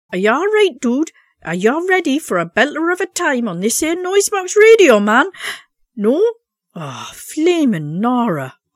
Are you all right, dude? Are you all ready for a belter of a time on this here Noisebox Radio, man? No? Ah, flamin' Nora.